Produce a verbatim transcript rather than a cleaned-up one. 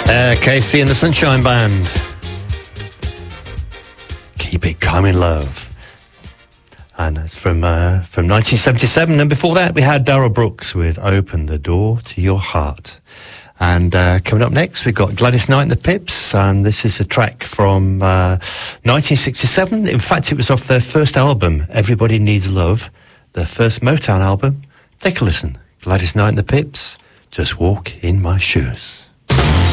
Uh, Casey and the Sunshine Band. Keep It Coming, Love. And that's from uh, from nineteen seventy-seven. And before that, we had Darrell Brooks with Open the Door to Your Heart. And uh, coming up next, we've got Gladys Knight and the Pips. And this is a track from uh, nineteen sixty-seven. In fact, it was off their first album, Everybody Needs Love, their first Motown album. Take a listen. Gladys Knight and the Pips, Just Walk in My Shoes.